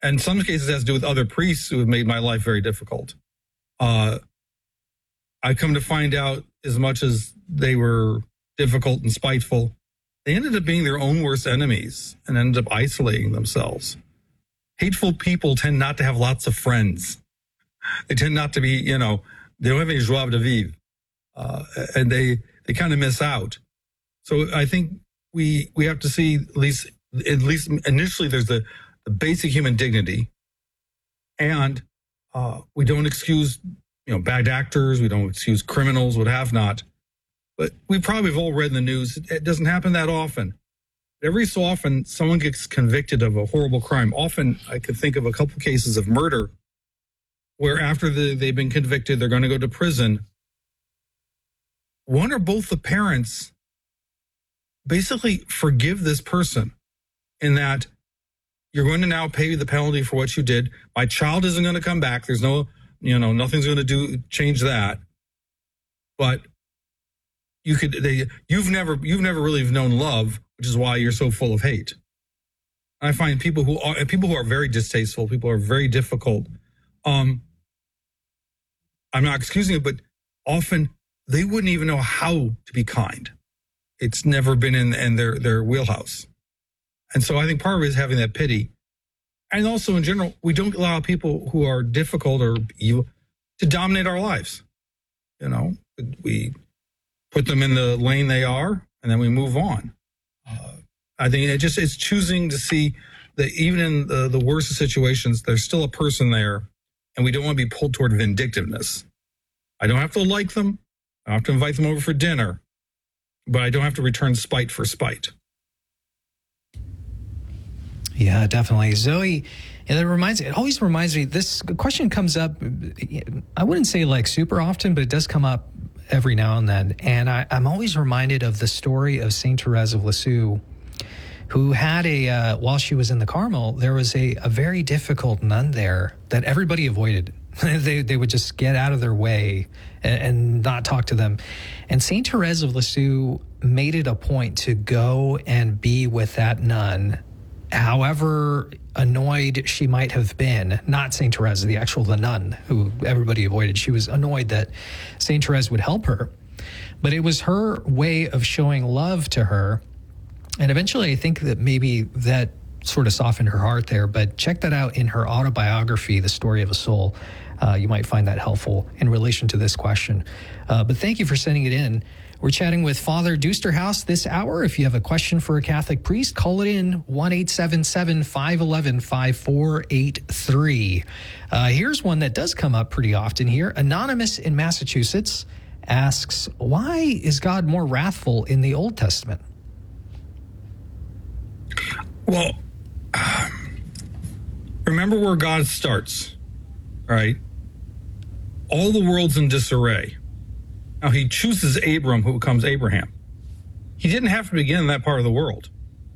And in some cases it has to do with other priests who have made my life very difficult. I come to find out, as much as they were difficult and spiteful, they ended up being their own worst enemies and ended up isolating themselves. Hateful people tend not to have lots of friends. They tend not to be, they don't have any joie de vivre. And they kind of miss out. So I think we have to see, at least initially, there's the basic human dignity. And we don't excuse, bad actors. We don't excuse criminals, what have not. But we probably have all read in the news, it doesn't happen that often. Every so often, someone gets convicted of a horrible crime. Often, I could think of a couple cases of murder where after they've been convicted, they're going to go to prison. One or both the parents basically forgive this person in that you're going to now pay the penalty for what you did. My child isn't going to come back. There's no, nothing's going to change that. But you've never really known love, which is why you're so full of hate. I find people who are very distasteful, people who are very difficult. I'm not excusing it, but often they wouldn't even know how to be kind. It's never been in their wheelhouse. And so I think part of it is having that pity. And also in general, we don't allow people who are difficult or evil to dominate our lives. We put them in the lane they are, and then we move on. I think it's choosing to see that even in the worst of situations, there's still a person there, and we don't want to be pulled toward vindictiveness. I don't have to like them. I don't have to invite them over for dinner, but I don't have to return spite for spite. Yeah, definitely. Zoe, it always reminds me, this question comes up, I wouldn't say like super often, but it does come up every now and then. And I'm always reminded of the story of Saint Therese of Lisieux, who had while she was in the Carmel, there was a very difficult nun there that everybody avoided. They would just get out of their way and not talk to them. And Saint Therese of Lisieux made it a point to go and be with that nun, however annoyed she might have been. Not Saint Therese, the nun who everybody avoided. She was annoyed that Saint Therese would help her. But it was her way of showing love to her. And eventually I think that maybe that sort of softened her heart there. But check that out in her autobiography, The Story of a Soul. You might find that helpful in relation to this question. But thank you for sending it in. We're chatting with Father Dusterhouse this hour. If you have a question for a Catholic priest, call it in 1-877-511-5483. Here's one that does come up pretty often here. Anonymous in Massachusetts asks, why is God more wrathful in the Old Testament? Well, remember where God starts, right? All the world's in disarray. Now, he chooses Abram, who becomes Abraham. He didn't have to begin in that part of the world.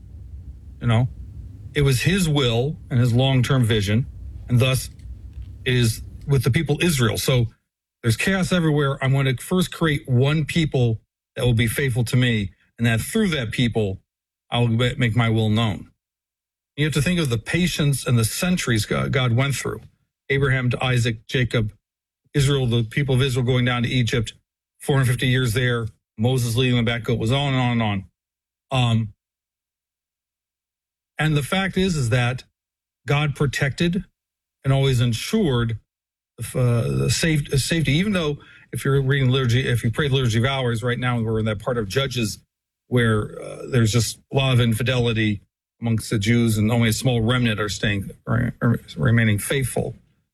It was his will and his long-term vision, and thus is with the people Israel. So there's chaos everywhere. I'm going to first create one people that will be faithful to me, and that through that people, I will make my will known. You have to think of the patience and the centuries God went through. Abraham to Isaac, Jacob, Israel, the people of Israel going down to Egypt, 450 years there, Moses leading them back, it was on and on and on. And the fact is that God protected and always ensured the safety, even though if you're reading liturgy, if you pray the Liturgy of Hours, right now we're in that part of Judges where there's just a lot of infidelity amongst the Jews and only a small remnant are remaining faithful.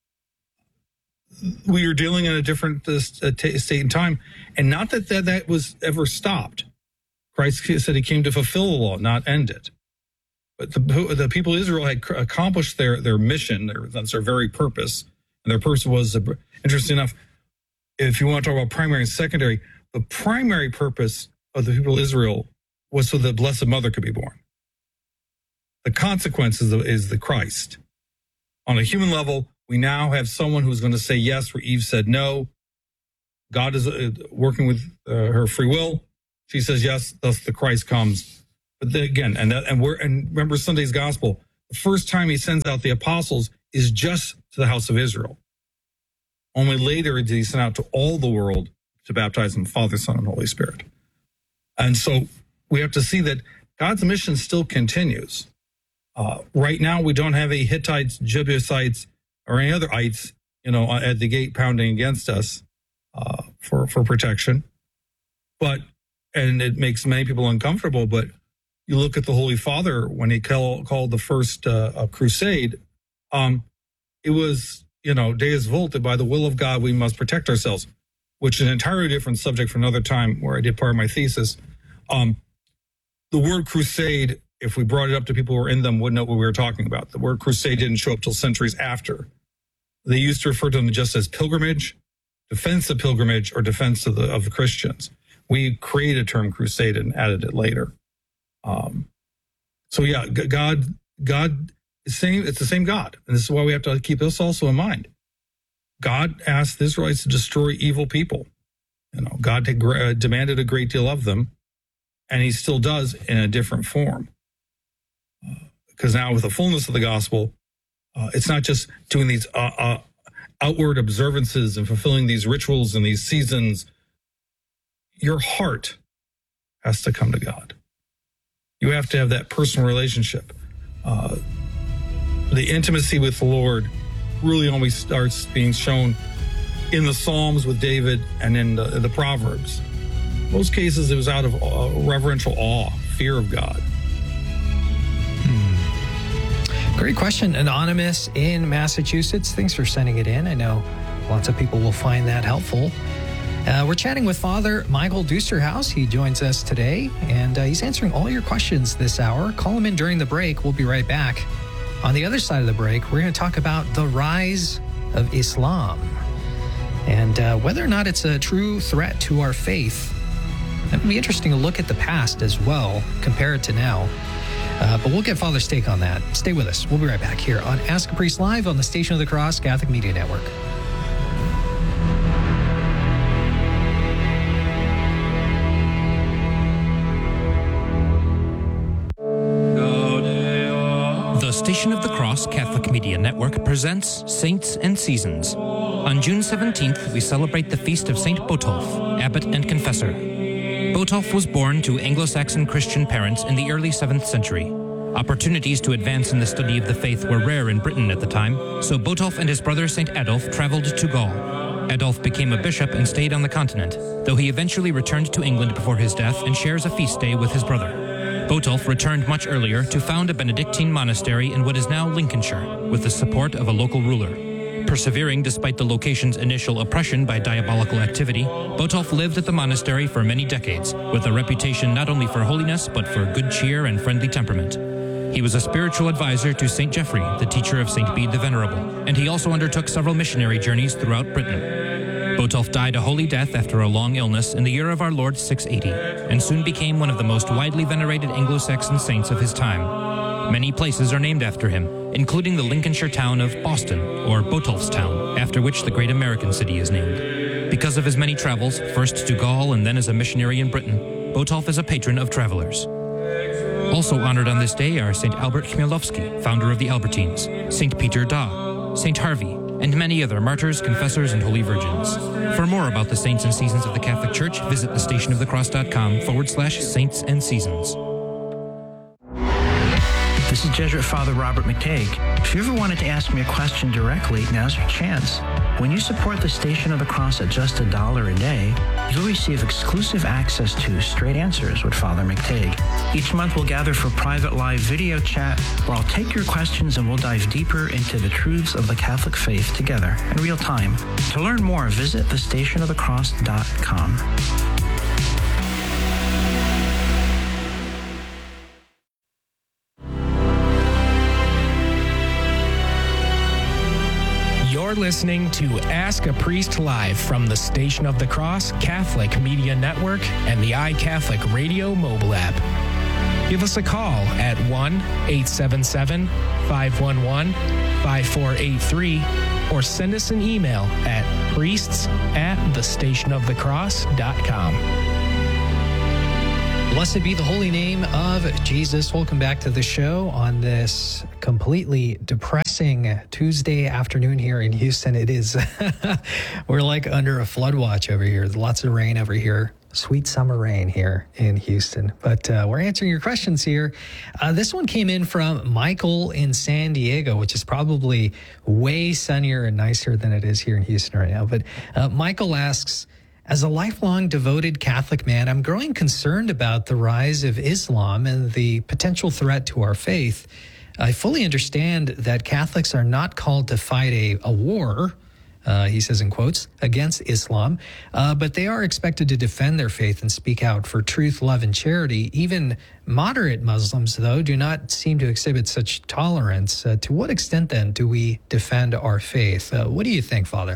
We are dealing in a different state and time, and not that was ever stopped. Christ said he came to fulfill the law, not end it. But the people of Israel had accomplished their mission, that's their very purpose, and their purpose was, interesting enough, if you want to talk about primary and secondary, the primary purpose of the people of Israel was so the Blessed Mother could be born. The consequence is the Christ. On a human level, we now have someone who's going to say yes where Eve said no. God is working with her free will. She says yes, thus the Christ comes. But then again, and remember Sunday's gospel, the first time he sends out the apostles is just to the house of Israel. Only later did he send out to all the world to baptize in the Father, Son, and Holy Spirit. And so we have to see that God's mission still continues. Right now, we don't have any Hittites, Jebusites, or any other ites, at the gate pounding against us for protection. And it makes many people uncomfortable, but you look at the Holy Father when he called the first crusade, it was, Deus Vult, by the will of God, we must protect ourselves, which is an entirely different subject for another time where I did part of my thesis. The word crusade, if we brought it up to people who were in them, wouldn't know what we were talking about. The word crusade didn't show up till centuries after. They used to refer to them just as pilgrimage, defense of pilgrimage, or defense of the Christians. We created a term crusade and added it later. God is saying it's the same God. And this is why we have to keep this also in mind. God asked the Israelites to destroy evil people. God demanded a great deal of them, and he still does in a different form. Because now with the fullness of the gospel, it's not just doing these outward observances and fulfilling these rituals and these seasons. Your heart has to come to God. You have to have that personal relationship. The intimacy with the Lord really only starts being shown in the Psalms with David and in the Proverbs. In most cases, it was out of reverential awe, fear of God. Great question. Anonymous in Massachusetts. Thanks for sending it in. I know lots of people will find that helpful. We're chatting with Father Michael Dusterhouse. He joins us today, and he's answering all your questions this hour. Call him in during the break. We'll be right back. On the other side of the break, we're going to talk about the rise of Islam and whether or not it's a true threat to our faith. It'll be interesting to look at the past as well, compare it to now. But we'll get Father's take on that. Stay with us. We'll be right back here on Ask a Priest Live on the Station of the Cross Catholic Media Network. The Station of the Cross Catholic Media Network presents Saints and Seasons. On June 17th, we celebrate the feast of Saint Botolph, abbot and confessor. Botolph was born to Anglo-Saxon Christian parents in the early 7th century. Opportunities to advance in the study of the faith were rare in Britain at the time, so Botolph and his brother Saint Adolf traveled to Gaul. Adolf became a bishop and stayed on the continent, though he eventually returned to England before his death and shares a feast day with his brother. Botolph returned much earlier to found a Benedictine monastery in what is now Lincolnshire, with the support of a local ruler. Persevering despite the location's initial oppression by diabolical activity, Botolph lived at the monastery for many decades, with a reputation not only for holiness but for good cheer and friendly temperament. He was a spiritual advisor to St. Geoffrey, the teacher of St. Bede the Venerable, and he also undertook several missionary journeys throughout Britain. Botolph died a holy death after a long illness in the year of our Lord 680, and soon became one of the most widely venerated Anglo-Saxon saints of his time. Many places are named after him, including the Lincolnshire town of Boston, or Botolphstown, after which the great American city is named. Because of his many travels, first to Gaul and then as a missionary in Britain, Botolph is a patron of travelers. Also honored on this day are St. Albert Chmielowski, founder of the Albertines, St. Peter Daw, St. Harvey, and many other martyrs, confessors, and holy virgins. For more about the saints and seasons of the Catholic Church, visit thestationofthecross.com/saints and seasons. This is Jesuit Father Robert McTague. If you ever wanted to ask me a question directly, now's your chance. When you support the Station of the Cross at just $1 a day, you'll receive exclusive access to Straight Answers with Father McTague. Each month we'll gather for private live video chat where I'll take your questions and we'll dive deeper into the truths of the Catholic faith together in real time. To learn more, visit thestationofthecross.com. Listening to Ask a Priest Live from the Station of the Cross Catholic Media Network and the iCatholic Radio mobile app. Give us a call at 1-877-511-5483 or send us an email at priests@thestationofthecross.com. Blessed be the holy name of Jesus. Welcome back to the show on this completely depressing Tuesday afternoon here in Houston. It is, we're like under a flood watch over here. There's lots of rain over here. Sweet summer rain here in Houston. But we're answering your questions here. This one came in from Michael in San Diego, which is probably way sunnier and nicer than it is here in Houston right now. But Michael asks, as a lifelong devoted Catholic man, I'm growing concerned about the rise of Islam and the potential threat to our faith. I fully understand that Catholics are not called to fight a war, he says in quotes, against Islam, but they are expected to defend their faith and speak out for truth, love, and charity. Even moderate Muslims, though, do not seem to exhibit such tolerance. To what extent, then, do we defend our faith? What do you think, Father?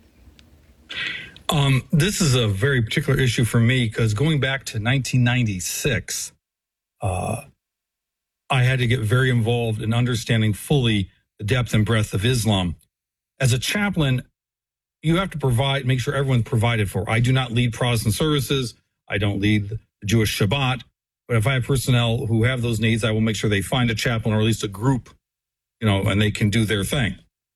This is a very particular issue for me because going back to 1996, I had to get very involved in understanding fully the depth and breadth of Islam. As a chaplain, you have to make sure everyone's provided for. I do not lead Protestant services. I don't lead the Jewish Shabbat. But if I have personnel who have those needs, I will make sure they find a chaplain or at least a group, and they can do their thing.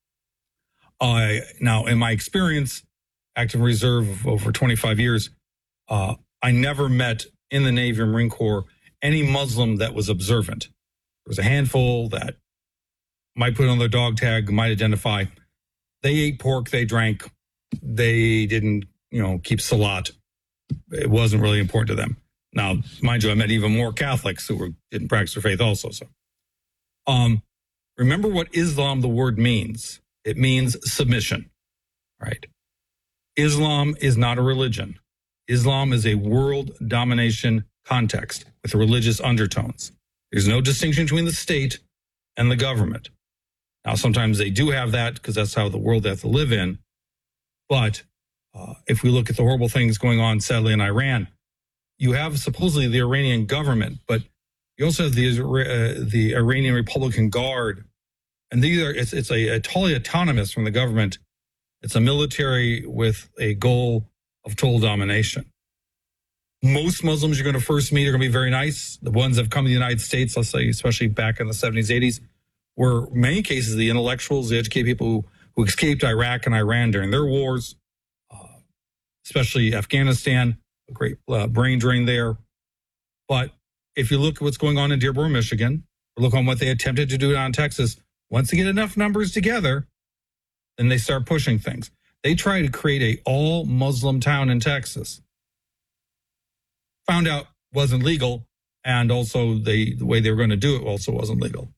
Now, in my experience, active reserve of over 25 years, I never met in the Navy or Marine Corps any Muslim that was observant. There was a handful that might put on their dog tag, might identify. They ate pork, they drank, they didn't, keep salat. It wasn't really important to them. Now, mind you, I met even more Catholics who didn't practice their faith also. So, remember what Islam, the word means. It means submission, right? Islam is not a religion. Islam is a world domination context with religious undertones. There's no distinction between the state and the government. Now, sometimes they do have that because that's how the world they have to live in. But if we look at the horrible things going on, sadly, in Iran, you have supposedly the Iranian government, but you also have the Iranian Republican Guard. And it's a totally autonomous from the government. It's a military with a goal of total domination. Most Muslims you're going to first meet are going to be very nice. The ones that have come to the United States, let's say, especially back in the 70s, 80s, were in many cases the intellectuals, the educated people who escaped Iraq and Iran during their wars, especially Afghanistan, a great brain drain there. But if you look at what's going on in Dearborn, Michigan, or look on what they attempted to do down in Texas, once they get enough numbers together, then they start pushing things. They try to create a all-Muslim town in Texas. Found out wasn't legal, and also the way they were going to do it also wasn't legal.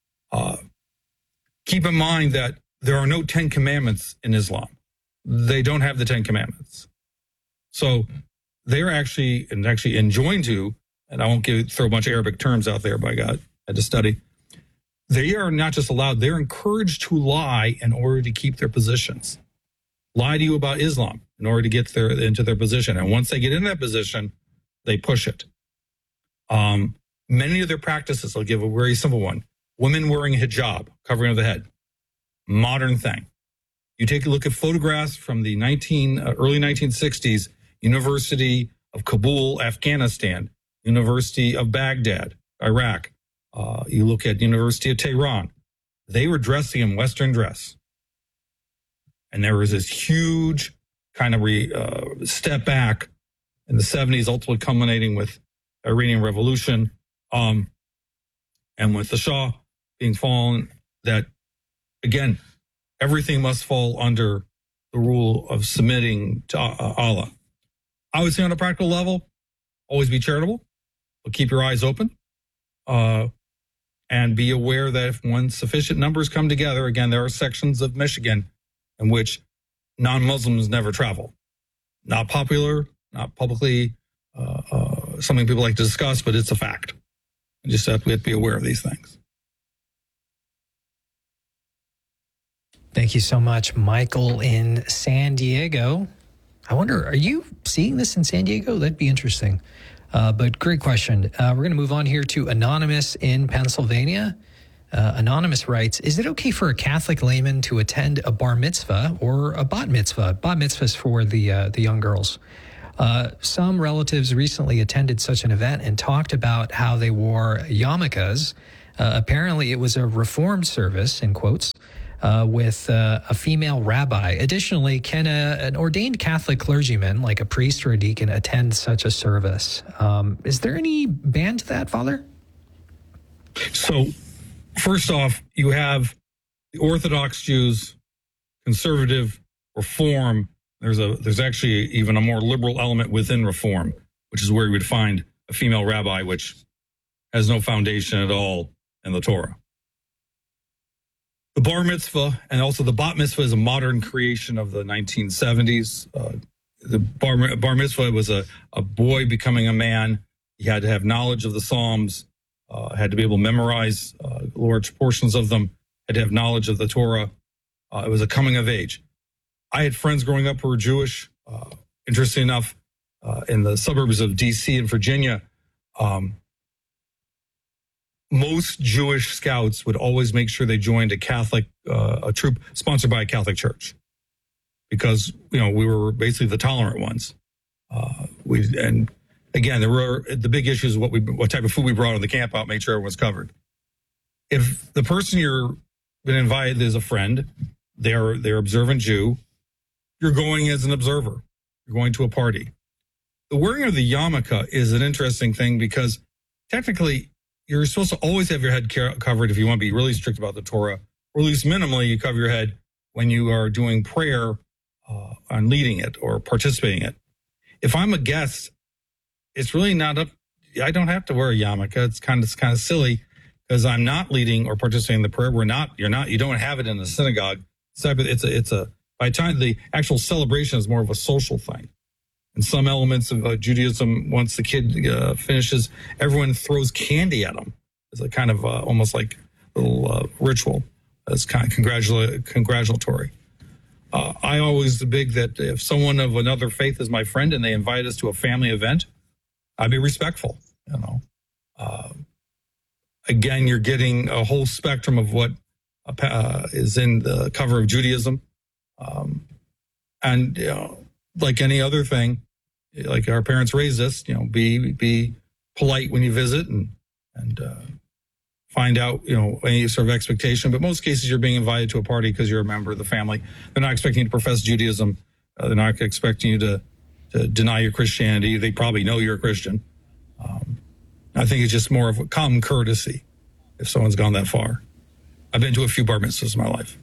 Keep in mind that there are no 10 commandments in Islam. They don't have the 10 commandments. So they're actually enjoined to, and I won't throw a bunch of Arabic terms out there, by God, I had to study. They are not just allowed, they're encouraged to lie in order to keep their positions. Lie to you about Islam in order to get into their position. And once they get in that position, they push it. Many of their practices, I'll give a very simple one. Women wearing hijab, covering of the head. Modern thing. You take a look at photographs from the early 1960s, University of Kabul, Afghanistan, University of Baghdad, Iraq. You look at University of Tehran. They were dressing in Western dress. And there was this huge kind of step back in the 70s, ultimately culminating with the Iranian Revolution, and with the Shah being fallen, that, again, everything must fall under the rule of submitting to Allah. I would say on a practical level, always be charitable, but keep your eyes open, and be aware that if when sufficient numbers come together, again, there are sections of Michigan in which non-Muslims never travel. Not popular, not publicly something people like to discuss, but it's a fact. We just have to be aware of these things. Thank you so much, Michael in San Diego. I wonder, are you seeing this in San Diego? That'd be interesting. But great question. We're going to move on here to Anonymous in Pennsylvania. Anonymous writes, is it okay for a Catholic layman to attend a bar mitzvah or a bat mitzvah? Bat mitzvahs for the young girls. Some relatives recently attended such an event and talked about how they wore yarmulkes. Apparently, it was a reformed service, in quotes, with a female rabbi. Additionally, can an ordained Catholic clergyman, like a priest or a deacon, attend such a service? Is there any ban to that, Father? So, first off, you have the Orthodox Jews, conservative, Reform. There's actually even a more liberal element within Reform, which is where you would find a female rabbi, which has no foundation at all in the Torah. The bar mitzvah and also the bat mitzvah is a modern creation of the 1970s. The bar mitzvah was a boy becoming a man. He had to have knowledge of the Psalms, had to be able to memorize large portions of them, had to have knowledge of the Torah. It was a coming of age. I had friends growing up who were Jewish. Interesting enough, in the suburbs of D.C. and Virginia, most Jewish scouts would always make sure they joined a Catholic, a troop sponsored by a Catholic church, because we were basically the tolerant ones. And again, there were the big issues: what type of food we brought on the camp out, made sure everyone was covered. If the person you're been invited is a friend, they're observant Jew, you're going as an observer. You're going to a party. The wearing of the yarmulke is an interesting thing because technically you're supposed to always have your head covered if you want to be really strict about the Torah, or at least minimally you cover your head when you are doing prayer on leading it or participating in it. If I'm a guest, it's really not up. I don't have to wear a yarmulke. It's kind of silly because I'm not leading or participating in the prayer. You don't have it in a synagogue. By the time the actual celebration is more of a social thing. And some elements of Judaism, once the kid finishes, everyone throws candy at him. It's a kind of almost like a little ritual. It's kind of congratulatory. I always big that if someone of another faith is my friend and they invite us to a family event, I'd be respectful. Again, you're getting a whole spectrum of what is in the cover of Judaism. And like any other thing, like our parents raised us, be polite when you visit and find out, any sort of expectation. But most cases you're being invited to a party because you're a member of the family. They're not expecting you to profess Judaism. They're not expecting you to deny your Christianity. They probably know you're a Christian. I think it's just more of a common courtesy if someone's gone that far. I've been to a few bar mitzvahs in my life.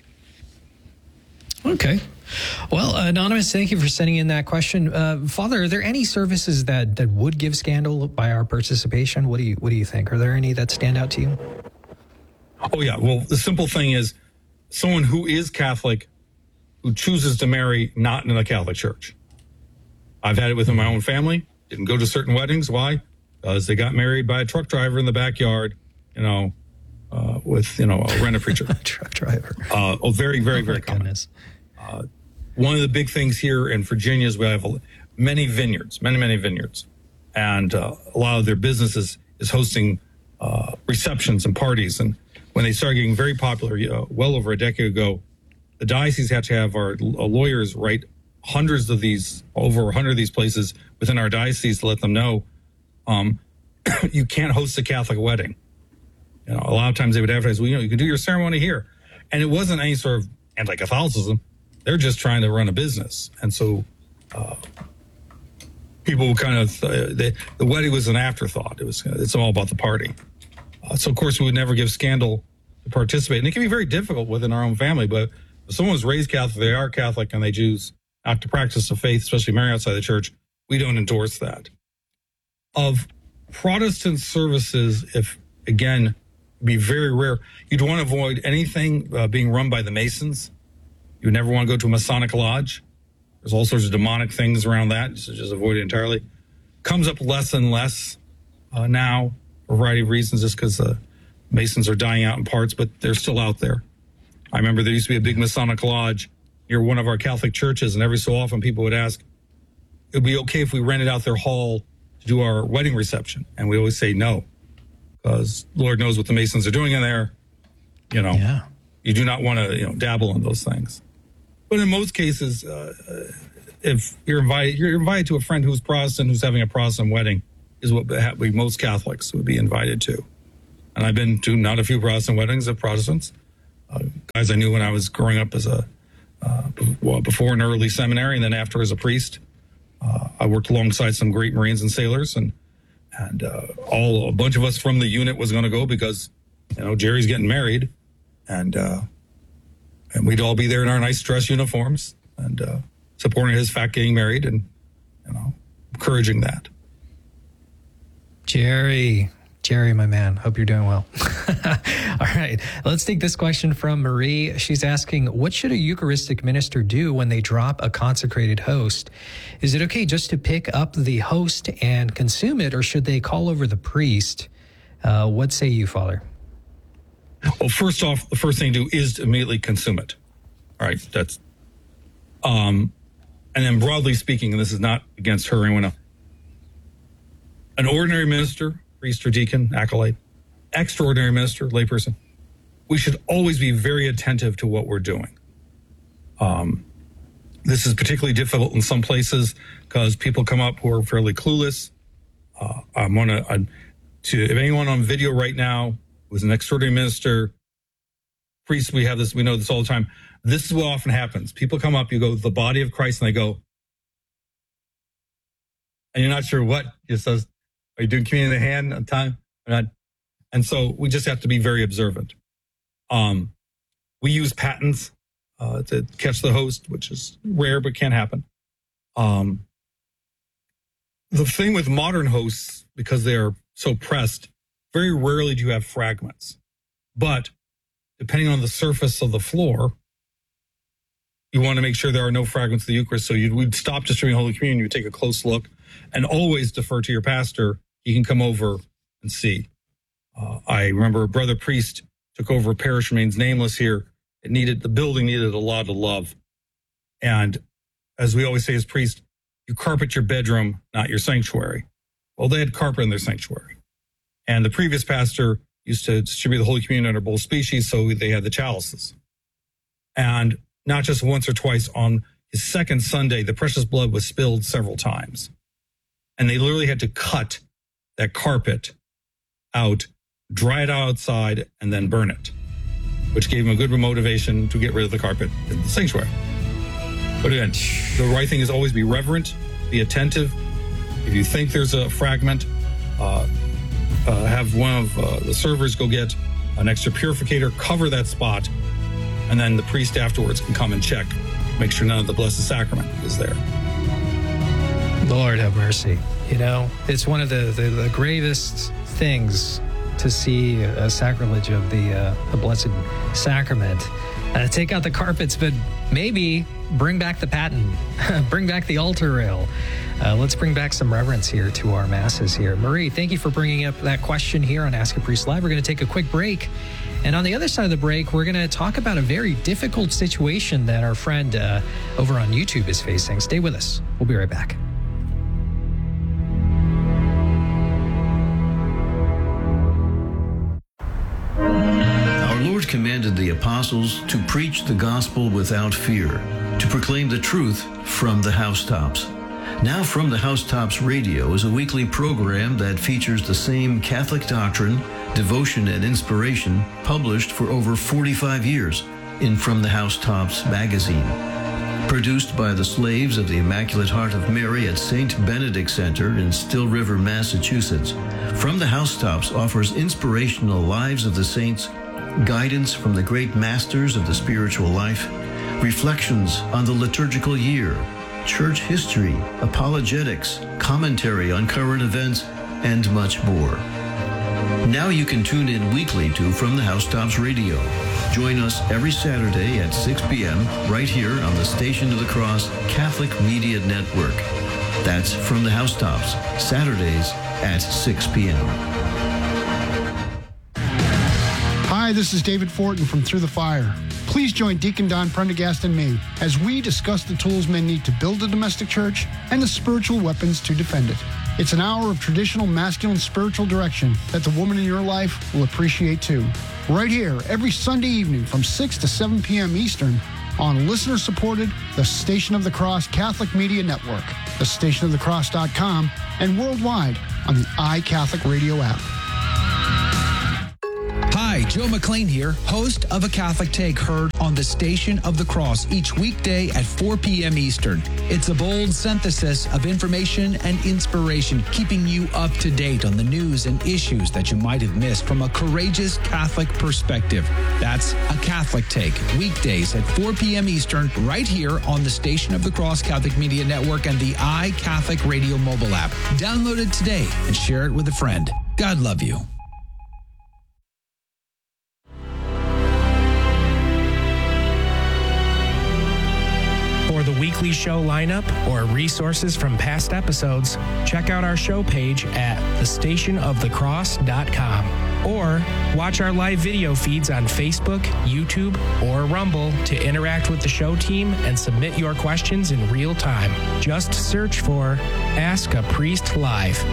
Okay. Well, Anonymous, thank you for sending in that question. Father, are there any services that would give scandal by our participation? What do you think? Are there any that stand out to you? Oh, yeah. Well, the simple thing is someone who is Catholic who chooses to marry not in a Catholic church. I've had it within my own family. Didn't go to certain weddings. Why? Because they got married by a truck driver in the backyard, with, a rent-a-preacher. Truck driver. Very, very, very common. Goodness. One of the big things here in Virginia is we have many vineyards, many vineyards. And a lot of their business is hosting receptions and parties. And when they started getting very popular, well over a decade ago, the diocese had to have our lawyers write hundreds of these, over 100 of these places within our diocese to let them know you can't host a Catholic wedding. A lot of times they would advertise, you can do your ceremony here. And it wasn't any sort of anti-Catholicism. They're just trying to run a business. And so people kind of, the wedding was an afterthought. It's all about the party. So, of course, we would never give scandal to participate. And it can be very difficult within our own family. But if someone was raised Catholic, they are Catholic, and they choose not to practice the faith, especially marry outside the church, we don't endorse that. Of Protestant services, again, be very rare. You'd want to avoid anything being run by the Masons. You would never want to go to a Masonic lodge. There's all sorts of demonic things around that, so just avoid it entirely. Comes up less and less now for a variety of reasons, just because Masons are dying out in parts, but they're still out there. I remember there used to be a big Masonic lodge near one of our Catholic churches, and every so often people would ask, it would be okay if we rented out their hall to do our wedding reception. And we always say no, because Lord knows what the Masons are doing in there. You do not want to dabble in those things. But in most cases, if you're invited to a friend who's Protestant, who's having a Protestant wedding, is what most Catholics would be invited to. And I've been to not a few Protestant weddings of Protestants, guys I knew when I was growing up as before an early seminary, and then after as a priest. I worked alongside some great Marines and sailors, and a bunch of us from the unit was going to go because, Jerry's getting married, and we'd all be there in our nice dress uniforms and supporting his fact getting married and, encouraging that. Jerry, my man, hope you're doing well. All right, let's take this question from Marie. She's asking, what should a Eucharistic minister do when they drop a consecrated host? Is it okay just to pick up the host and consume it, or should they call over the priest? What say you, Father? Well, first off, the first thing to do is to immediately consume it. All right, that's, and then broadly speaking, and this is not against her or anyone else, an ordinary minister, priest or deacon, acolyte, extraordinary minister, layperson, we should always be very attentive to what we're doing. This is particularly difficult in some places because people come up who are fairly clueless. If anyone on video right now was an extraordinary minister, priest, we know this all the time. This is what often happens. People come up, you go, the body of Christ, and they go, and you're not sure what it says. Are you doing communion in the hand on time or not? And so we just have to be very observant. We use patens to catch the host, which is rare but can happen. The thing with modern hosts, because they are so pressed, very rarely do you have fragments. But depending on the surface of the floor, you want to make sure there are no fragments of the Eucharist. So we'd stop distributing Holy Communion, you would take a close look, and always defer to your pastor. He can come over and see. I remember a brother priest took over a parish, remains nameless here. The building needed a lot of love. And as we always say as priests, you carpet your bedroom, not your sanctuary. Well, they had carpet in their sanctuary. And the previous pastor used to distribute the Holy Communion under both species, so they had the chalices. And not just once or twice, on his second Sunday, the precious blood was spilled several times. And they literally had to cut that carpet out, dry it outside, and then burn it, which gave him a good motivation to get rid of the carpet in the sanctuary. But again, the right thing is always be reverent, be attentive. If you think there's a fragment, have one of the servers go get an extra purificator, cover that spot, and then the priest afterwards can come and check, make sure none of the Blessed Sacrament is there. Lord have mercy. It's one of the gravest things to see a sacrilege of the Blessed Sacrament. Take out the carpets, but maybe bring back the paten, bring back the altar rail. Let's bring back some reverence here to our masses here. Marie, thank you for bringing up that question here on Ask a Priest Live. We're going to take a quick break. And on the other side of the break, we're going to talk about a very difficult situation that our friend over on YouTube is facing. Stay with us. We'll be right back. Commanded the apostles to preach the gospel without fear, to proclaim the truth from the housetops. Now From the Housetops Radio is a weekly program that features the same Catholic doctrine, devotion, and inspiration published for over 45 years in From the Housetops magazine. Produced by the slaves of the Immaculate Heart of Mary at St. Benedict Center in Still River, Massachusetts, From the Housetops offers inspirational lives of the saints, guidance from the great masters of the spiritual life, reflections on the liturgical year, church history, apologetics, commentary on current events, and much more. Now you can tune in weekly to From the Housetops Radio. Join us every Saturday at 6 p.m. right here on the Station of the Cross Catholic Media Network. That's From the Housetops, Saturdays at 6 p.m. Hi, this is David Fortin from Through the Fire. Please join Deacon Don Prendergast and me as we discuss the tools men need to build a domestic church and the spiritual weapons to defend it. It's an hour of traditional masculine spiritual direction that the woman in your life will appreciate too. Right here, every Sunday evening from 6 to 7 p.m. Eastern on listener-supported The Station of the Cross Catholic Media Network, thestationofthecross.com, and worldwide on the iCatholic Radio app. Hi, Joe McLean here, host of A Catholic Take, heard on the Station of the Cross each weekday at 4 p.m. Eastern. It's a bold synthesis of information and inspiration, keeping you up to date on the news and issues that you might have missed from a courageous Catholic perspective. That's A Catholic Take, weekdays at 4 p.m. Eastern, right here on the Station of the Cross Catholic Media Network and the iCatholic Radio mobile app. Download it today and share it with a friend. God love you. For the weekly show lineup or resources from past episodes, check out our show page at thestationofthecross.com or watch our live video feeds on Facebook, YouTube, or Rumble to interact with the show team and submit your questions in real time. Just search for Ask a Priest Live.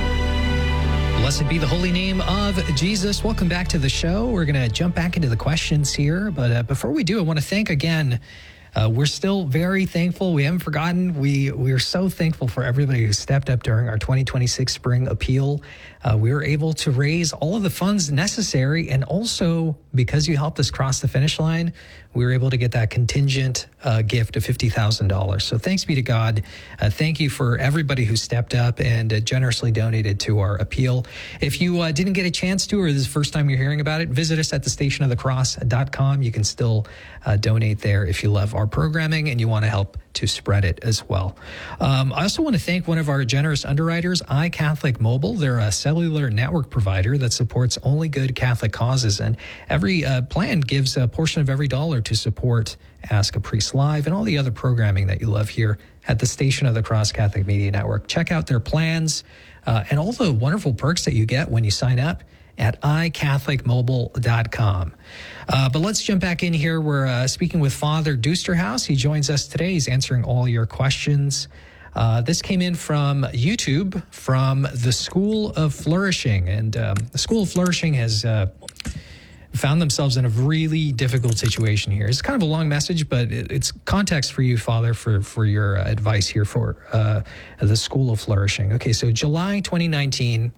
Blessed be the holy name of Jesus. Welcome back to the show. We're going to jump back into the questions here. But before we do, I want to thank again. We're still very thankful. We haven't forgotten. We are so thankful for everybody who stepped up during our 2026 spring appeal. We were able to raise all of the funds necessary. And also, because you helped us cross the finish line, we were able to get that contingent gift of $50,000. So thanks be to God. Thank you for everybody who stepped up and generously donated to our appeal. If you didn't get a chance to, or this is the first time you're hearing about it, visit us at thestationofthecross.com. You can still donate there if you love our programming and you want to help to spread it as well. I also want to thank one of our generous underwriters, iCatholic Mobile. They're a cellular network provider that supports only good Catholic causes, and every plan gives a portion of every dollar to support Ask a Priest Live and all the other programming that you love here at the Station of the Cross Catholic Media Network. Check out their plans and all the wonderful perks that you get when you sign up at iCatholicMobile.com. But let's jump back in here. We're speaking with Father Dusterhouse. He joins us today. He's answering all your questions. This came in from YouTube, from the School of Flourishing. And the School of Flourishing has found themselves in a really difficult situation here. It's kind of a long message, but it's context for you, Father, for your advice here for the School of Flourishing. Okay, so July 2019,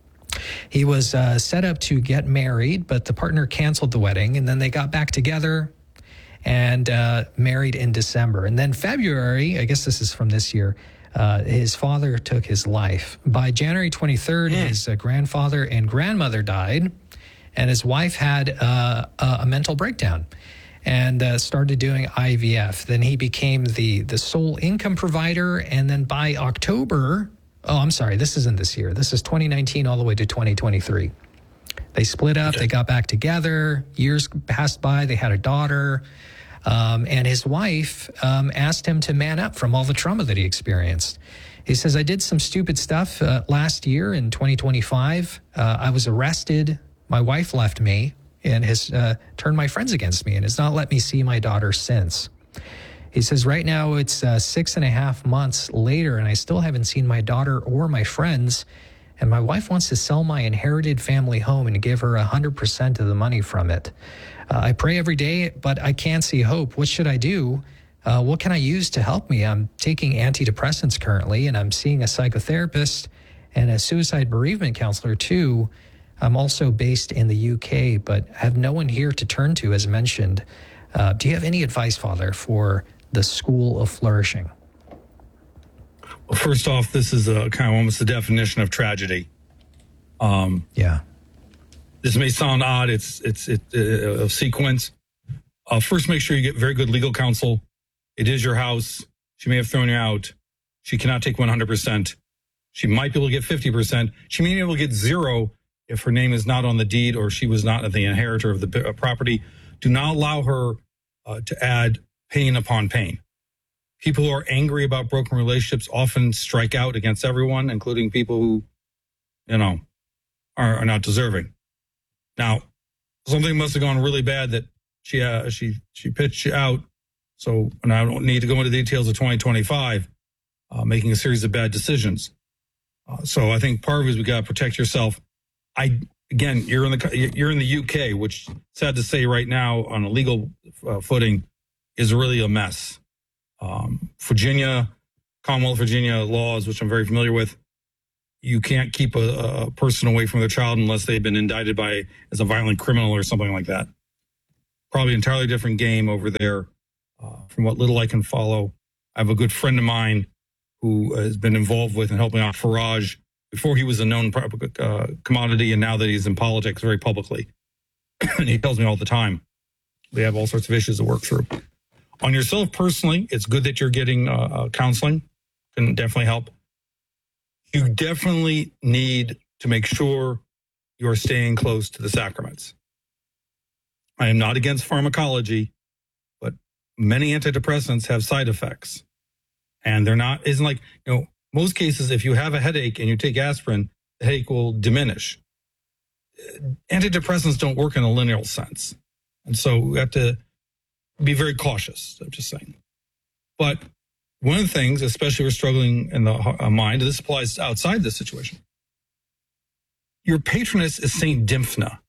he was set up to get married, but the partner canceled the wedding, and then they got back together and married in December. And then February, I guess this is from this year, his father took his life. By January 23rd, his grandfather and grandmother died, and his wife had a mental breakdown and started doing IVF. Then he became the sole income provider, and then by October... Oh, I'm sorry. This isn't this year. This is 2019 all the way to 2023. They split up. Okay. They got back together. Years passed by. They had a daughter. And his wife asked him to man up from all the trauma that he experienced. He says, I did some stupid stuff last year in 2025. I was arrested. My wife left me and has turned my friends against me and has not let me see my daughter since. He says, right now it's 6.5 months later, and I still haven't seen my daughter or my friends, and my wife wants to sell my inherited family home and give her 100% of the money from it. I pray every day, but I can't see hope. What should I do? What can I use to help me? I'm taking antidepressants currently, and I'm seeing a psychotherapist and a suicide bereavement counselor too. I'm also based in the UK, but I have no one here to turn to, as mentioned. Do you have any advice, Father, for the School of Flourishing? Well, first off, this is a kind of almost the definition of tragedy. Yeah. This may sound odd. It's a sequence. First, make sure you get very good legal counsel. It is your house. She may have thrown you out. She cannot take 100%. She might be able to get 50%. She may be able to get 0 if her name is not on the deed or she was not the inheritor of the property. Do not allow her to add pain upon pain. People who are angry about broken relationships often strike out against everyone, including people who, are not deserving. Now, something must have gone really bad that she pitched you out. So, and I don't need to go into the details of 2025, making a series of bad decisions. So I think part of it is we got to protect yourself. Again, you're in the UK, which sad to say right now on a legal footing is really a mess. Virginia, Commonwealth Virginia laws, which I'm very familiar with, you can't keep a person away from their child unless they've been indicted as a violent criminal or something like that. Probably an entirely different game over there. From what little I can follow, I have a good friend of mine who has been involved with and helping out Farage before he was a known commodity, and now that he's in politics very publicly. And he tells me all the time, they have all sorts of issues to work through. On yourself personally, it's good that you're getting counseling. Can definitely help. You definitely need to make sure you're staying close to the sacraments. I am not against pharmacology, but many antidepressants have side effects. And isn't like, most cases, if you have a headache and you take aspirin, the headache will diminish. Antidepressants don't work in a linear sense. And so we have to be very cautious, I'm just saying. But one of the things, especially if we're struggling in the mind, this applies outside this situation. Your patroness is Saint Dymphna,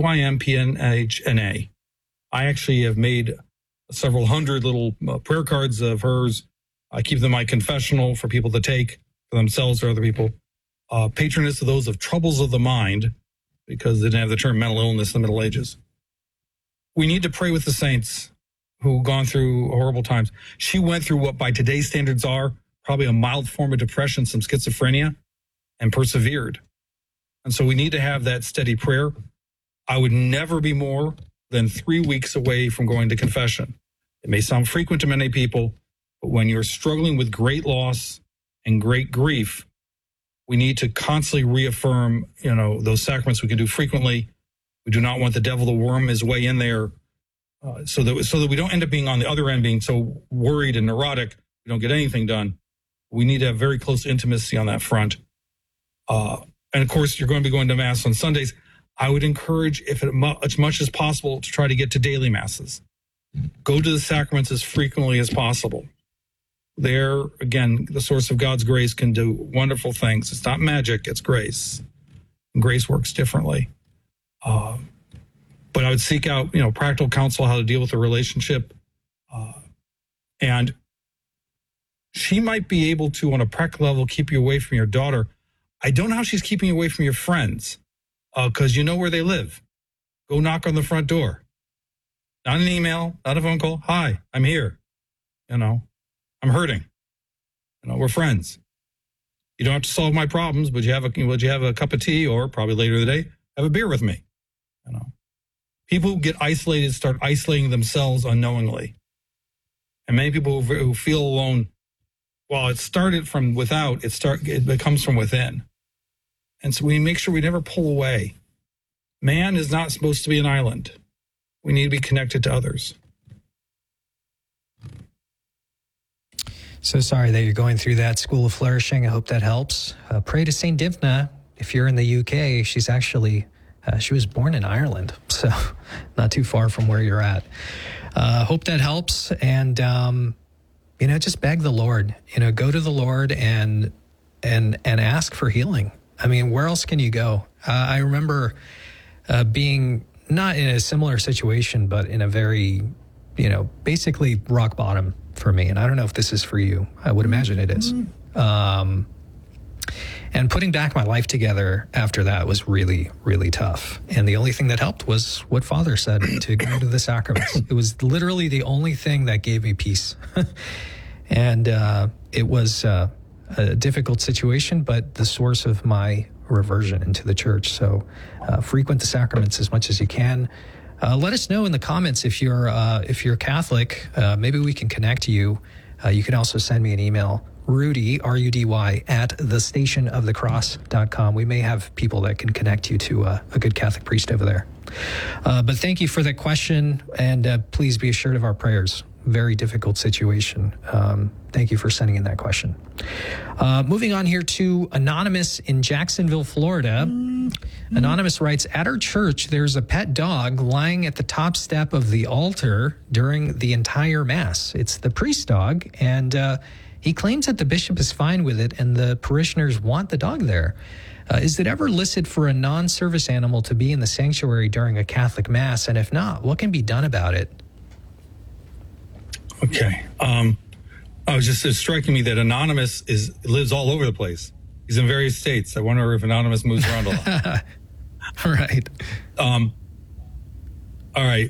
Dymphnha. I actually have made several hundred little prayer cards of hers. I keep them in my confessional for people to take for themselves or other people. Patroness of those of troubles of the mind, because they didn't have the term mental illness in the Middle Ages. We need to pray with the saints who've gone through horrible times. She went through what by today's standards are probably a mild form of depression, some schizophrenia, and persevered. And so we need to have that steady prayer. I would never be more than 3 weeks away from going to confession. It may sound frequent to many people, but when you're struggling with great loss and great grief, we need to constantly reaffirm, those sacraments we can do frequently. We do not want the devil to worm his way in there, so that we don't end up being on the other end, being so worried and neurotic we don't get anything done. We need to have very close intimacy on that front. And of course, you're going to be going to Mass on Sundays. I would encourage, as much as possible, to try to get to daily Masses. Go to the sacraments as frequently as possible. There, again, the source of God's grace can do wonderful things. It's not magic, it's grace. And grace works differently. But I would seek out, practical counsel, how to deal with the relationship. And she might be able to, on a practical level, keep you away from your daughter. I don't know how she's keeping you away from your friends, because you know where they live. Go knock on the front door. Not an email, not a phone call. Hi, I'm here. I'm hurting. We're friends. You don't have to solve my problems, but would you have a cup of tea, or probably later in the day, have a beer with me? People who get isolated start isolating themselves unknowingly. And many people who feel alone, while it started from without, it comes from within. And so we make sure we never pull away. Man is not supposed to be an island. We need to be connected to others. So sorry that you're going through that. School of Flourishing. I hope that helps. Pray to St. Dymphna. If you're in the UK, she's actually, she was born in Ireland, so not too far from where you're at. Hope that helps. And, just beg the Lord, go to the Lord and ask for healing. I mean, where else can you go? I remember being not in a similar situation, but in a very, basically rock bottom for me. And I don't know if this is for you. I would imagine it is. And putting back my life together after that was really, really tough. And the only thing that helped was what Father said, to go to the sacraments. It was literally the only thing that gave me peace. And it was a difficult situation, but the source of my reversion into the church. So frequent the sacraments as much as you can. Let us know in the comments if you're Catholic. Maybe we can connect you. You can also send me an email, Rudy, R-U-D-Y, at thestationofthecross.com. We may have people that can connect you to a good Catholic priest over there. But thank you for that question, and please be assured of our prayers. Very difficult situation. Thank you for sending in that question. Moving on here to Anonymous in Jacksonville, Florida. Anonymous writes, at our church, there's a pet dog lying at the top step of the altar during the entire Mass. It's the priest's dog, and he claims that the bishop is fine with it and the parishioners want the dog there. Is it ever listed for a non-service animal to be in the sanctuary during a Catholic Mass? And if not, what can be done about it? Okay. It's striking me that Anonymous lives all over the place. He's in various states. I wonder if Anonymous moves around a lot. Right. All right.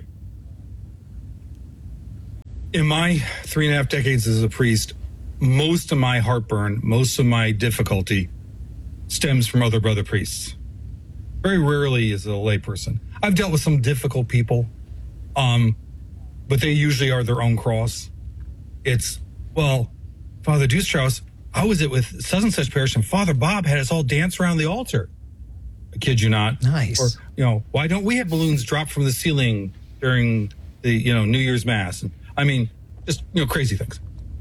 In my 3.5 decades as a priest, most of my heartburn, most of my difficulty stems from other brother priests. Very rarely as a layperson. I've dealt with some difficult people, but they usually are their own cross. It's, well, Father Dustrauss, I was with such and such parish, and Father Bob had us all dance around the altar. I kid you not. Nice. Or, why don't we have balloons drop from the ceiling during the, New Year's Mass? I mean, just, crazy things.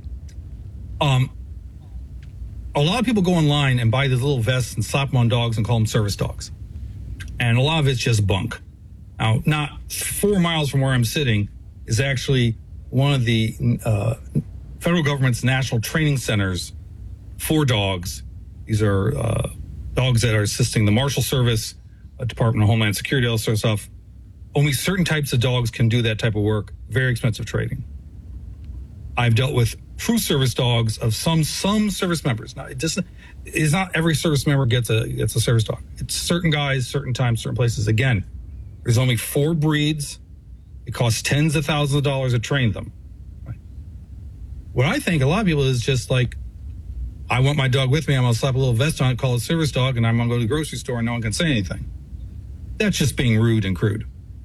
A lot of people go online and buy these little vests and slap them on dogs and call them service dogs. And a lot of it's just bunk. Now, not 4 miles from where I'm sitting is actually one of the federal government's national training centers for dogs. These are dogs that are assisting the Marshal Service, Department of Homeland Security, all sorts of stuff. Only certain types of dogs can do that type of work. Very expensive training. I've dealt with true service dogs of some service members. Now, it's not every service member gets a service dog. It's certain guys, certain times, certain places. Again, there's only 4 breeds. It costs tens of thousands of dollars to train them. Right? What I think a lot of people is just like, I want my dog with me. I'm going to slap a little vest on it, call it service dog, and I'm going to go to the grocery store and no one can say anything. That's just being rude and crude.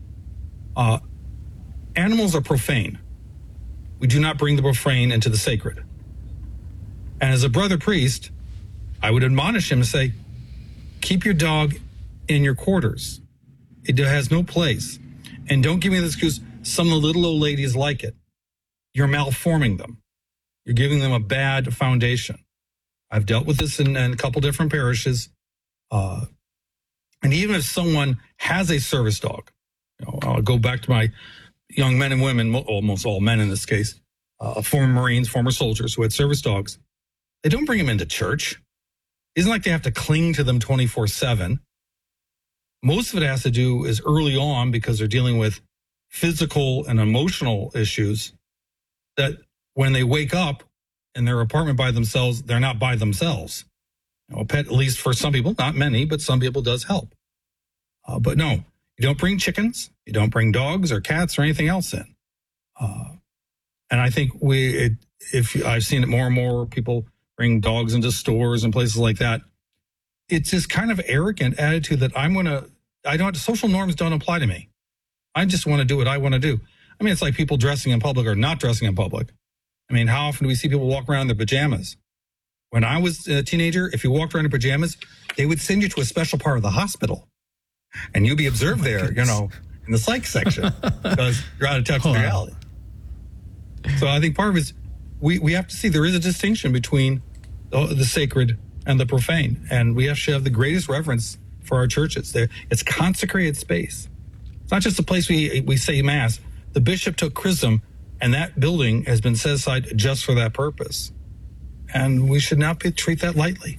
Animals are profane. We do not bring the profane into the sacred. And as a brother priest, I would admonish him to say, keep your dog in your quarters. It has no place. And don't give me the excuse, some of the little old ladies like it. You're malforming them. You're giving them a bad foundation. I've dealt with this in a couple different parishes. And even if someone has a service dog, I'll go back to my young men and women, almost all men in this case, former Marines, former soldiers who had service dogs. They don't bring them into church. It isn't like they have to cling to them 24/7. Most of it has to do is early on, because they're dealing with physical and emotional issues, that when they wake up in their apartment by themselves, they're not by themselves. A pet, at least for some people, not many, but some people, does help. But no, you don't bring chickens, you don't bring dogs or cats or anything else in. And I think I've seen it more and more, people bring dogs into stores and places like that. It's this kind of arrogant attitude that social norms don't apply to me. I just want to do what I want to do. I mean, it's like people dressing in public or not dressing in public. I mean, how often do we see people walk around in their pajamas? When I was a teenager, if you walked around in pajamas, they would send you to a special part of the hospital. And you'd be observed there, in the psych section, because you're out of touch with reality. So I think part of it is we have to see there is a distinction between the sacred and the profane. And we have to have the greatest reverence for our churches. It's consecrated space. It's not just a place we say Mass. The bishop took chrism, and that building has been set aside just for that purpose. And we should not treat that lightly.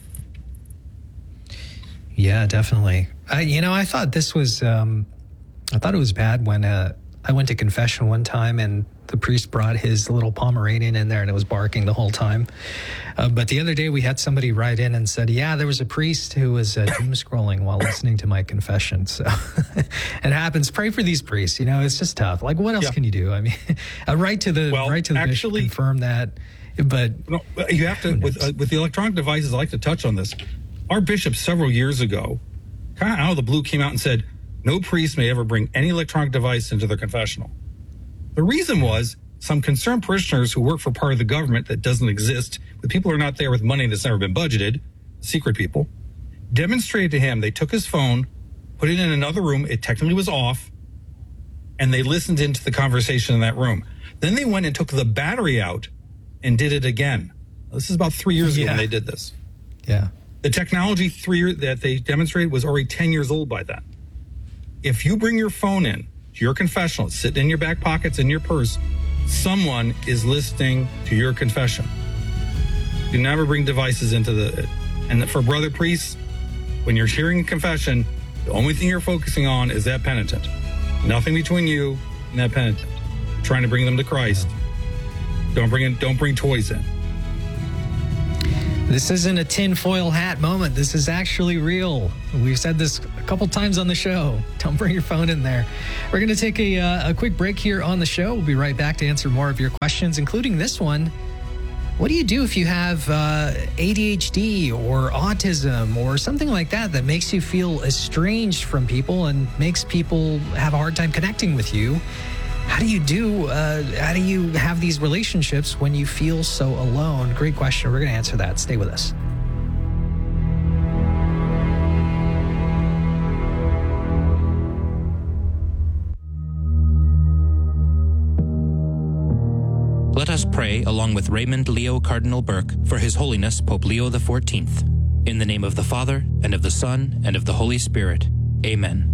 Yeah, definitely. I thought this was, I thought it was bad when I went to confession one time and the priest brought his little Pomeranian in there and it was barking the whole time. But the other day we had somebody write in and said, yeah, there was a priest who was doom scrolling while listening to my confession. So it happens. Pray for these priests. It's just tough. Like, what else can you do? I mean, write to the bishop, confirm that. But you have to, with the electronic devices, I like to touch on this. Our bishop several years ago, kind of out of the blue, came out and said, no priest may ever bring any electronic device into their confessional. The reason was some concerned parishioners who work for part of the government that doesn't exist, the people who are not there with money that's never been budgeted, secret people, demonstrated to him. They took his phone, put it in another room. It technically was off, and they listened into the conversation in that room. Then they went and took the battery out and did it again. This is about 3 years ago when they did this. Yeah. The technology that they demonstrated was already 10 years old by then. If you bring your phone in to your confessional, it's sitting in your back pockets, in your purse, someone is listening to your confession. You never bring devices into and for brother priests, when you're hearing confession, the only thing you're focusing on is that penitent. Nothing between you and that penitent. Trying to bring them to Christ. Don't bring toys in. This isn't a tinfoil hat moment. This is actually real. We've said this a couple times on the show. Don't bring your phone in there. We're going to take a quick break here on the show. We'll be right back to answer more of your questions, including this one. What do you do if you have ADHD or autism or something like that that makes you feel estranged from people and makes people have a hard time connecting with you? How do you have these relationships when you feel so alone? Great question. We're going to answer that. Stay with us. Let us pray along with Raymond Leo Cardinal Burke for His Holiness Pope Leo XIV. In the name of the Father, and of the Son, and of the Holy Spirit. Amen.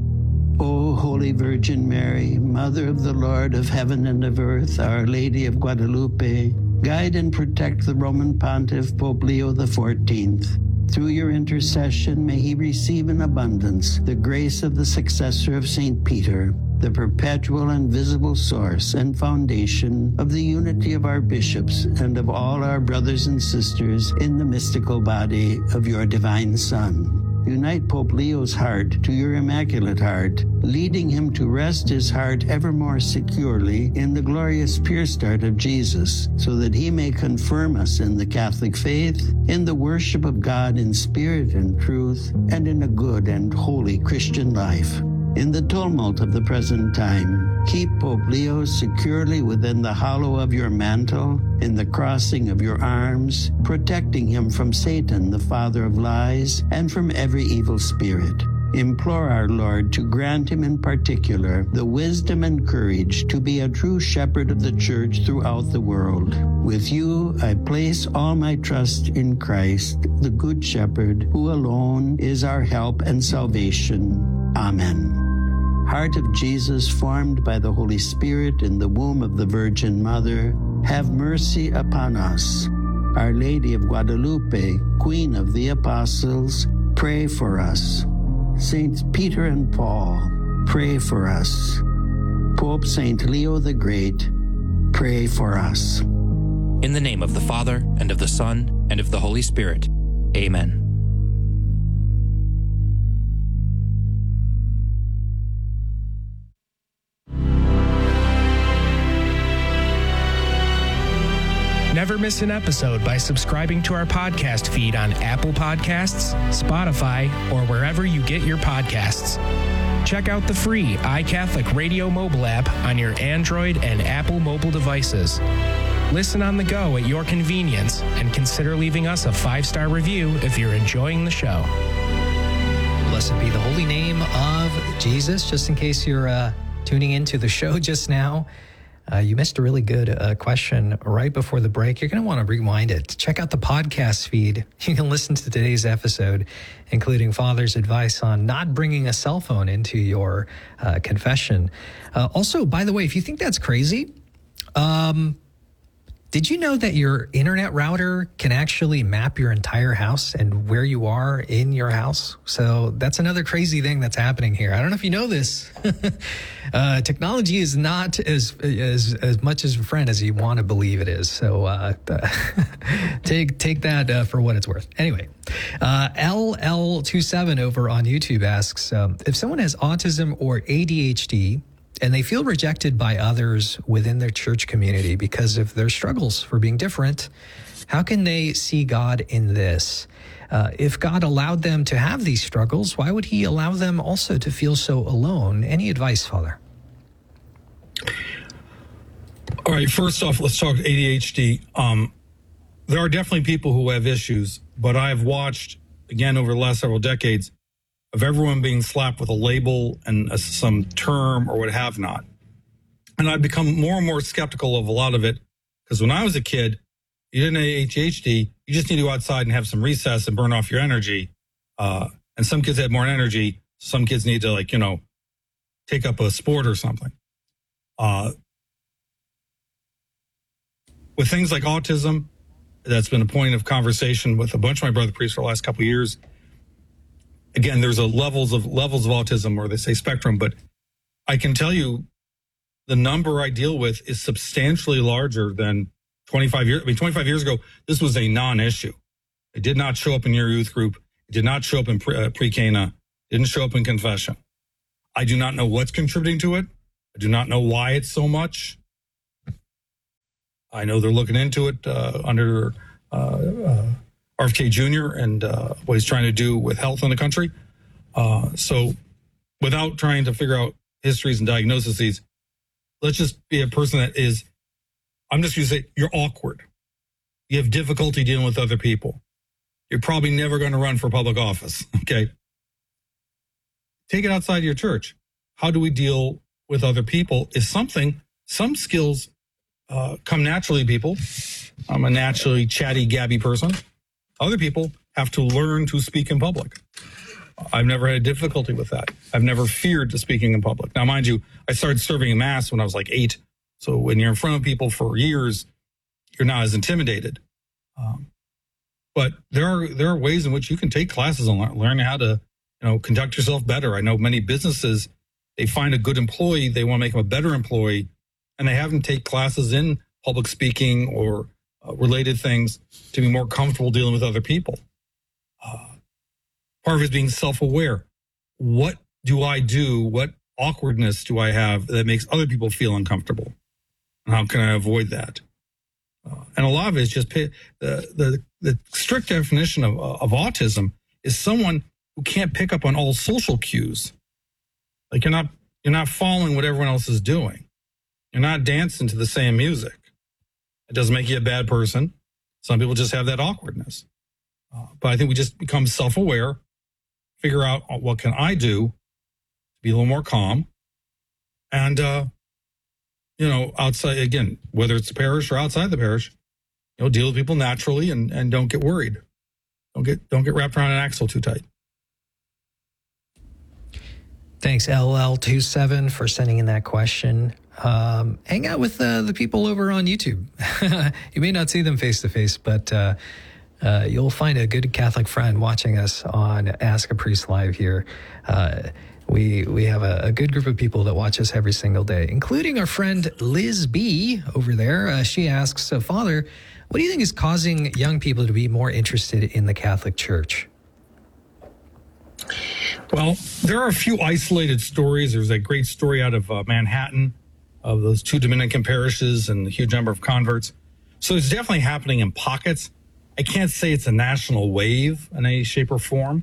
O Holy Virgin Mary, Mother of the Lord of heaven and of earth, Our Lady of Guadalupe, guide and protect the Roman Pontiff Pope Leo XIV. Through your intercession, may he receive in abundance the grace of the successor of St. Peter, the perpetual and visible source and foundation of the unity of our bishops and of all our brothers and sisters in the mystical body of your divine Son. Unite Pope Leo's heart to your Immaculate Heart, leading him to rest his heart ever more securely in the glorious pure start of Jesus, so that he may confirm us in the Catholic faith, in the worship of God in spirit and truth, and in a good and holy Christian life. In the tumult of the present time, keep Pope Leo securely within the hollow of your mantle, in the crossing of your arms, protecting him from Satan, the father of lies, and from every evil spirit. Implore our Lord to grant him in particular the wisdom and courage to be a true shepherd of the church throughout the world. With you, I place all my trust in Christ, the Good Shepherd, who alone is our help and salvation. Amen. Heart of Jesus, formed by the Holy Spirit in the womb of the Virgin Mother, have mercy upon us. Our Lady of Guadalupe, Queen of the Apostles, pray for us. Saints Peter and Paul, pray for us. Pope Saint Leo the Great, pray for us. In the name of the Father, and of the Son, and of the Holy Spirit. Amen. Never miss an episode by subscribing to our podcast feed on Apple Podcasts, Spotify, or wherever you get your podcasts. Check out the free iCatholic Radio mobile app on your Android and Apple mobile devices. Listen on the go at your convenience, and consider leaving us a 5-star review if you're enjoying the show. Blessed be the holy name of Jesus. Just in case you're tuning into the show just now, you missed a really good question right before the break. You're going to want to rewind it. Check out the podcast feed. You can listen to today's episode, including Father's advice on not bringing a cell phone into your confession. Also, by the way, if you think that's crazy, did you know that your internet router can actually map your entire house and where you are in your house? So that's another crazy thing that's happening here. I don't know if you know this. Technology is not as much as a friend as you want to believe it is. So take that for what it's worth. Anyway, LL27 over on YouTube asks, if someone has autism or ADHD, and they feel rejected by others within their church community because of their struggles for being different, how can they see God in this? If God allowed them to have these struggles, why would he allow them also to feel so alone? Any advice, Father? All right, first off, let's talk ADHD. There are definitely people who have issues, but I've watched, again, over the last several decades, of everyone being slapped with a label and some term or what have not. And I've become more and more skeptical of a lot of it, because when I was a kid, you didn't have ADHD, you just need to go outside and have some recess and burn off your energy. And some kids had more energy. Some kids need to, take up a sport or something. With things like autism, that's been a point of conversation with a bunch of my brother priests for the last couple of years. Again, there's levels of autism, or they say spectrum, but I can tell you the number I deal with is substantially larger than 25 years. I mean, 25 years ago, this was a non-issue. It did not show up in your youth group. It did not show up in pre-Cana. Didn't show up in confession. I do not know what's contributing to it. I do not know why it's so much. I know they're looking into it under RFK Jr. and what he's trying to do with health in the country. So without trying to figure out histories and diagnoses, let's just be a person that is, I'm just going to say, you're awkward. You have difficulty dealing with other people. You're probably never going to run for public office, okay? Take it outside your church. How do we deal with other people is something, some skills come naturally to people. I'm a naturally chatty, gabby person. Other people have to learn to speak in public. I've never had a difficulty with that. I've never feared to speaking in public. Now, mind you, I started serving in Mass when I was like 8. So when you're in front of people for years, you're not as intimidated. But there are ways in which you can take classes and learn how to, conduct yourself better. I know many businesses, they find a good employee, they want to make them a better employee, and they have them take classes in public speaking or related things to be more comfortable dealing with other people. Part of it is being self-aware. What do I do? What awkwardness do I have that makes other people feel uncomfortable? And how can I avoid that? And a lot of it is just the strict definition of autism is someone who can't pick up on all social cues. Like you're not following what everyone else is doing. You're not dancing to the same music. It doesn't make you a bad person. Some people just have that awkwardness. But I think we just become self-aware, figure out what can I do to be a little more calm. And, outside, again, whether it's the parish or outside the parish, deal with people naturally and don't get worried. Don't get wrapped around an axle too tight. Thanks, LL27, for sending in that question. Hang out with the people over on YouTube. You may not see them face to face, but you'll find a good Catholic friend watching us on Ask a Priest Live here. We have a good group of people that watch us every single day, including our friend Liz B over there. She asks, so Father, what do you think is causing young people to be more interested in the Catholic Church? Well, there are a few isolated stories. There's a great story out of Manhattan of those 2 Dominican parishes and the huge number of converts. So it's definitely happening in pockets. I can't say it's a national wave in any shape or form.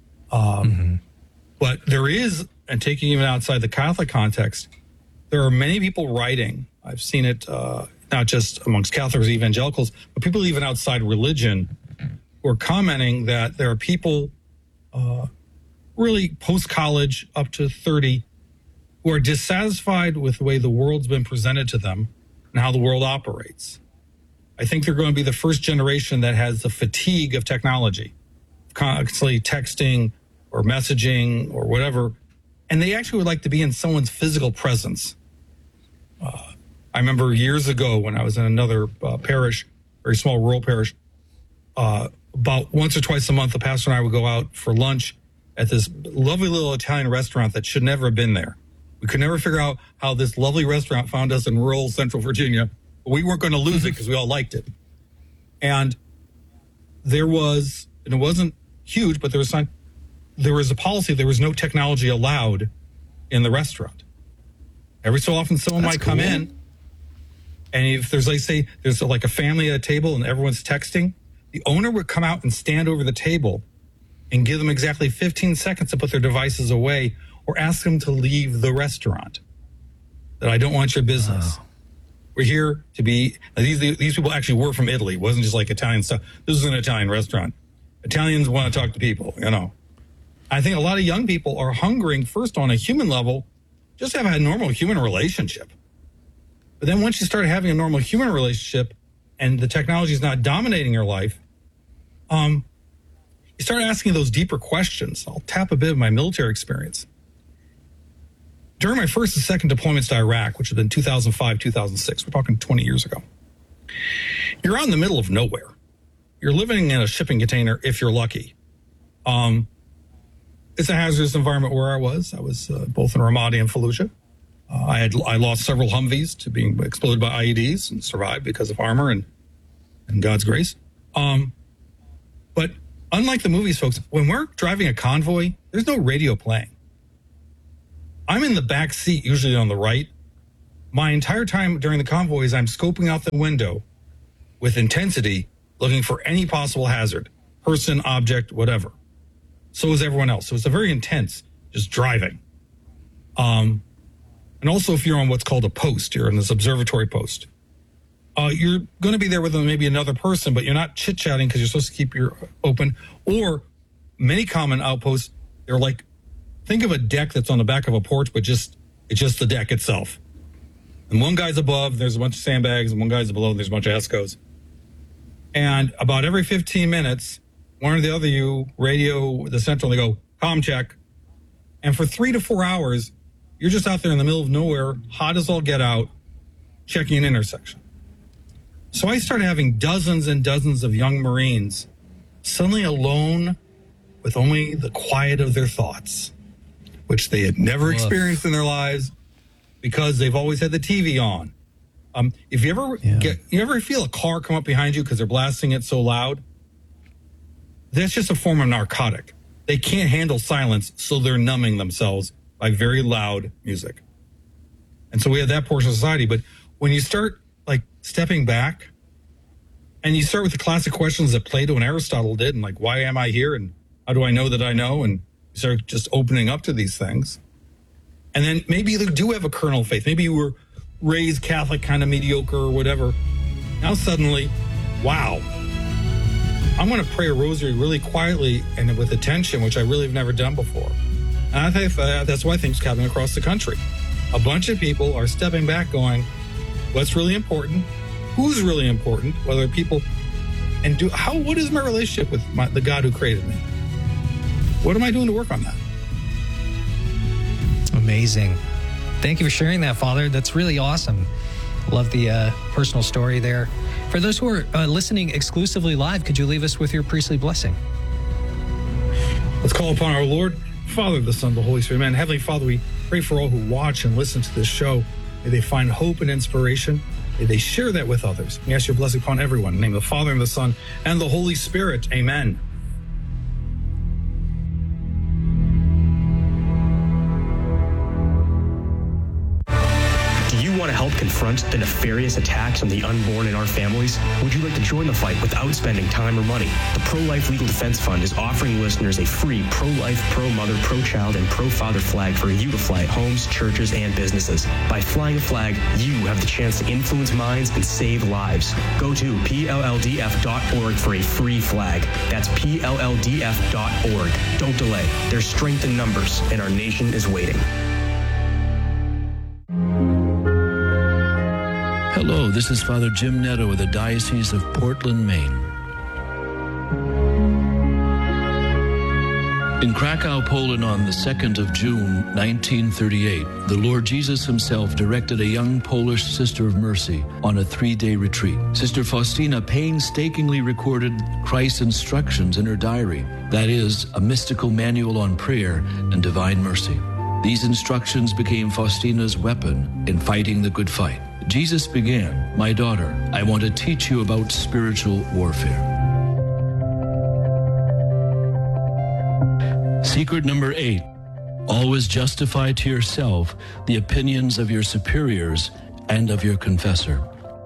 But there is, and taking even outside the Catholic context, there are many people writing. I've seen it not just amongst Catholics, evangelicals, but people even outside religion who are commenting that there are people really post-college up to 30 who are dissatisfied with the way the world's been presented to them and how the world operates. I think they're going to be the first generation that has the fatigue of technology, constantly texting or messaging or whatever, and they actually would like to be in someone's physical presence. I remember years ago when I was in another parish, very small rural parish, about once or twice a month, the pastor and I would go out for lunch at this lovely little Italian restaurant that should never have been there. We could never figure out how this lovely restaurant found us in rural central Virginia, but we weren't going to lose it because we all liked it. And it wasn't huge, but there was a policy, there was no technology allowed in the restaurant. Every so often someone might come in, and if there's, there's like a family at a table and everyone's texting, the owner would come out and stand over the table and give them exactly 15 seconds to put their devices away or ask them to leave the restaurant. That I don't want your business. Wow. We're here to be, these people actually were from Italy. It wasn't just like Italian stuff. This is an Italian restaurant. Italians want to talk to people, I think a lot of young people are hungering first on a human level, just to have a normal human relationship. But then once you start having a normal human relationship and the technology is not dominating your life, you start asking those deeper questions. I'll tap a bit of my military experience. During my first and second deployments to Iraq, which had been 2005, 2006, we're talking 20 years ago, you're out in the middle of nowhere. You're living in a shipping container if you're lucky. It's a hazardous environment where I was. I was both in Ramadi and Fallujah. I lost several Humvees to being exploded by IEDs and survived because of armor and God's grace. But unlike the movies, folks, when we're driving a convoy, there's no radio playing. I'm in the back seat, usually on the right. My entire time during the convoys, I'm scoping out the window with intensity, looking for any possible hazard, person, object, whatever. So is everyone else. So it's a very intense, just driving. And also if you're on what's called a post, you're in this observatory post, you're going to be there with maybe another person, but you're not chit-chatting because you're supposed to keep your open. Or many common outposts, they're like, think of a deck that's on the back of a porch, but it's just the deck itself. And one guy's above, there's a bunch of sandbags, and one guy's below, there's a bunch of ESCOs. And about every 15 minutes, one or the other of you radio the central, and they go, comm check. And for 3 to 4 hours, you're just out there in the middle of nowhere, hot as all get out, checking an intersection. So I started having dozens and dozens of young Marines suddenly alone with only the quiet of their thoughts, which they had never experienced in their lives because they've always had the TV on. If you ever feel a car come up behind you because they're blasting it so loud, that's just a form of narcotic. They can't handle silence, so they're numbing themselves by very loud music. And so we have that portion of society. But when you start like stepping back and you start with the classic questions that Plato and Aristotle did, and like, why am I here? And how do I know that I know? And you start just opening up to these things. And then maybe you do have a kernel of faith. Maybe you were raised Catholic, kind of mediocre or whatever. Now suddenly, wow, I'm going to pray a rosary really quietly and with attention, which I really have never done before. And I think that's why things are happening across the country. A bunch of people are stepping back going, what's really important? Who's really important? Whether people, and what is my relationship with the God who created me? What am I doing to work on that? Amazing. Thank you for sharing that, Father. That's really awesome. Love the personal story there. For those who are listening exclusively live, could you leave us with your priestly blessing? Let's call upon our Lord, Father, the Son, the Holy Spirit. Amen. Heavenly Father, we pray for all who watch and listen to this show. May they find hope and inspiration. May they share that with others. We ask your blessing upon everyone. In the name of the Father, and the Son, and the Holy Spirit. Amen. Want to help confront the nefarious attacks on the unborn in our families? Would you like to join the fight without spending time or money? The Pro-Life Legal Defense Fund is offering listeners a free pro-life, pro-mother, pro-child, and pro-father flag for you to fly at homes, churches, and businesses. By flying a flag, you have the chance to influence minds and save lives. Go to PLLDF.org for a free flag. That's PLLDF.org. Don't delay. There's strength in numbers, and our nation is waiting. Hello, this is Father Jim Netto of the Diocese of Portland, Maine. In Krakow, Poland on the 2nd of June, 1938, the Lord Jesus himself directed a young Polish Sister of Mercy on a 3-day retreat. Sister Faustina painstakingly recorded Christ's instructions in her diary, that is, a mystical manual on prayer and divine mercy. These instructions became Faustina's weapon in fighting the good fight. Jesus began, "My daughter, I want to teach you about spiritual warfare." Secret number 8, always justify to yourself the opinions of your superiors and of your confessor.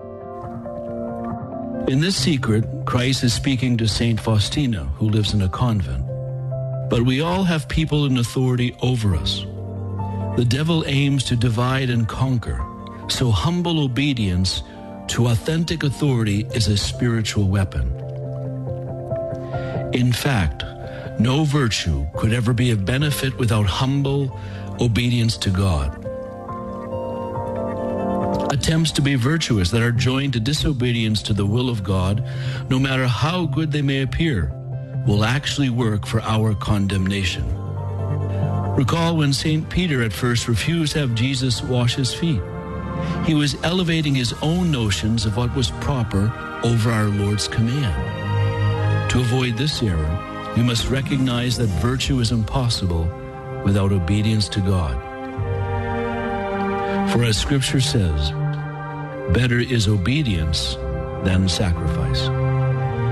In this secret, Christ is speaking to Saint Faustina, who lives in a convent. But we all have people in authority over us. The devil aims to divide and conquer. So humble obedience to authentic authority is a spiritual weapon. In fact, no virtue could ever be of benefit without humble obedience to God. Attempts to be virtuous that are joined to disobedience to the will of God, no matter how good they may appear, will actually work for our condemnation. Recall when St. Peter at first refused to have Jesus wash his feet. He was elevating his own notions of what was proper over our Lord's command. To avoid this error, we must recognize that virtue is impossible without obedience to God. For as Scripture says, better is obedience than sacrifice.